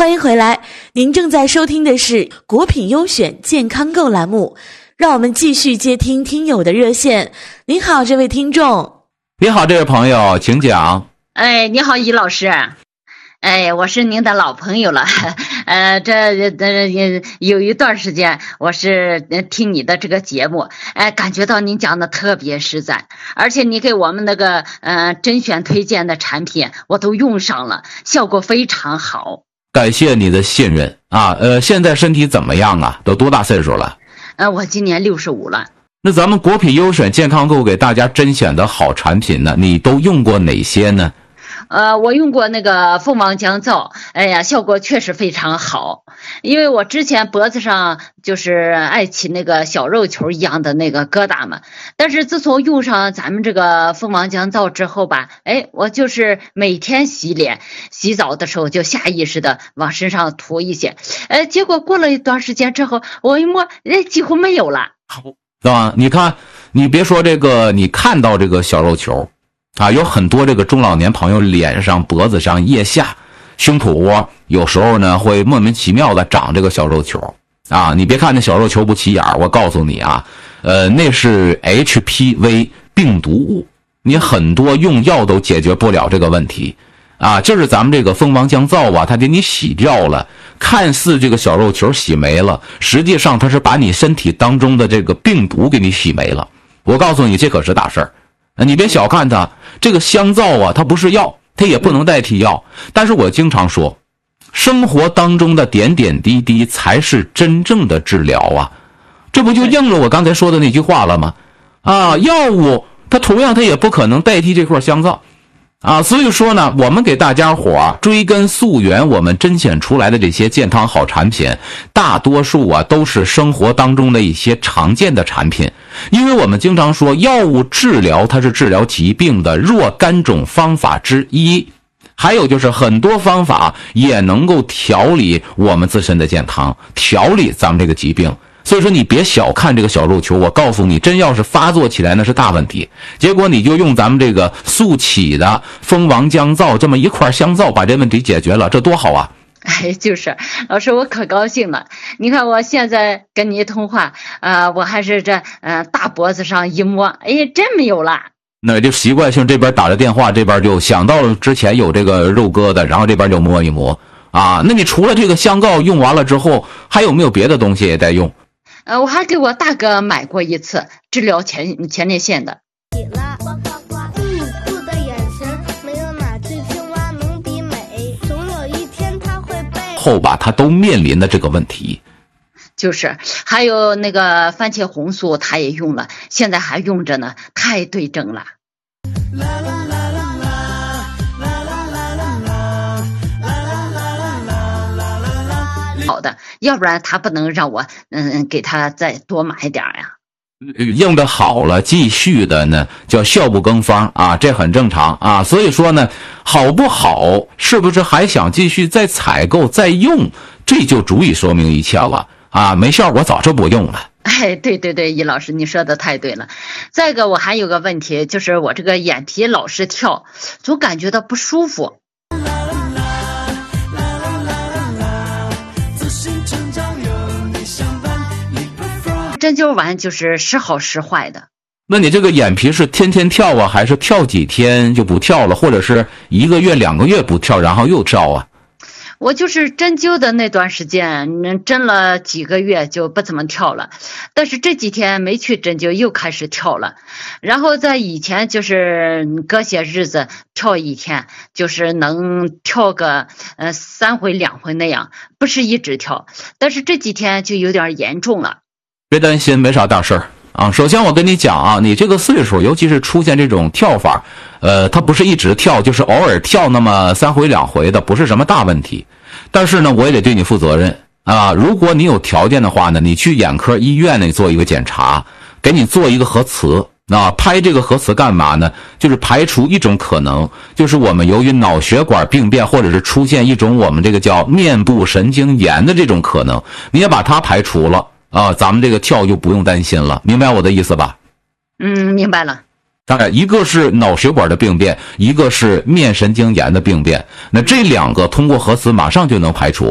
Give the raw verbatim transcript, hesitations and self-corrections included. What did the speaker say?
欢迎回来，您正在收听的是国品优选健康购栏目，让我们继续接听听友的热线。您好，这位听众。 你好，这位朋友，请讲。 哎，你好，于老师。哎，我是您的老朋友了，呃，这这有一段时间我是听你的这个节目，哎，感觉到您讲的特别实在，而且你给我们那个呃甄选推荐的产品我都用上了，效果非常好。 感谢你的信任啊，呃，现在身体怎么样啊？都多大岁数了？ 呃，我今年六十五了。 那咱们国品优选健康购给大家甄选的好产品呢，你都用过哪些呢？ 呃，我用过那个蜂王降噪，哎呀，效果确实非常好。因为我之前脖子上就是爱起那个小肉球一样的那个疙瘩嘛，但是自从用上咱们这个蜂王降噪之后吧，哎，我就是每天洗脸、洗澡的时候就下意识的往身上涂一些，呃，结果过了一段时间之后，我一摸，哎，几乎没有了。 好，是吧？你看，你别说这个，你看到这个小肉球。啊，有很多这个中老年朋友脸上、脖子上、腋下、胸脯窝，有时候呢会莫名其妙的长这个小肉球啊。你别看那小肉球不起眼，我告诉你啊，呃，那是 H P V 病毒物，你很多用药都解决不了这个问题啊。就是咱们这个蜂王降噪啊，它给你洗掉了，看似这个小肉球洗没了，实际上它是把你身体当中的这个病毒给你洗没了。我告诉你，这可是大事儿。你别小看它，这个香皂啊，它不是药，它也不能代替药。但是我经常说，生活当中的点点滴滴才是真正的治疗啊！这不就应了我刚才说的那句话了吗？啊，药物它同样它也不可能代替这块香皂啊。所以说呢，我们给大家伙啊追根溯源，我们甄选出来的这些健康好产品，大多数啊都是生活当中的一些常见的产品。因为我们经常说，药物治疗它是治疗疾病的若干种方法之一，还有就是很多方法也能够调理我们自身的健康，调理咱们这个疾病。所以说你别小看这个小肉球，我告诉你，真要是发作起来那是大问题。结果你就用咱们这个速起的蜂王降噪这么一块香皂把这问题解决了，这多好啊！ 哎，就是老师，我可高兴了。你看我现在跟你通话，呃，我还是这呃大脖子上一摸，哎，真没有了。 那就习惯性这边打着电话，这边就想到了之前有这个肉疙瘩，然后这边就摸一摸啊。那你除了这个香皂用完了之后，还有没有别的东西也在用？ 呃，我还给我大哥买过一次治疗前前列腺的。 后吧，他都面临的这个问题， 就是还有那个番茄红素，他也用了，现在还用着呢，太对症了。好的，要不然他不能让我嗯给他再多买点呀。 用的好了，继续的呢叫效不更方啊，这很正常啊。所以说呢，好不好，是不是还想继续再采购再用，这就足以说明一切了啊。没效我早就不用了。 哎，对对对，易老师你说的太对了。再一个我还有个问题，就是我这个眼皮老是跳，总感觉到不舒服。针灸完就是时好时坏的。 那你这个眼皮是天天跳啊，还是跳几天就不跳了，或者是一个月两个月不跳然后又跳啊？ 我就是针灸的那段时间针了几个月就不怎么跳了，但是这几天没去针灸又开始跳了，然后在以前就是隔些日子跳一天，就是能跳个呃三回两回那样，不是一直跳，但是这几天就有点严重了。 别担心，没啥大事儿啊。首先我跟你讲啊，你这个岁数，尤其是出现这种跳法，呃，它不是一直跳，就是偶尔跳那么三回两回的，不是什么大问题。但是呢，我也得对你负责任啊。如果你有条件的话呢，你去眼科医院呢做一个检查，给你做一个核磁。啊，拍这个核磁干嘛呢？就是排除一种可能，就是我们由于脑血管病变，或者是出现一种我们这个叫面部神经炎的这种可能，你也把它排除了啊，咱们这个跳就不用担心了，明白我的意思吧？ 嗯，明白了。 当然，一个是脑血管的病变，一个是面神经炎的病变，那这两个通过核磁马上就能排除。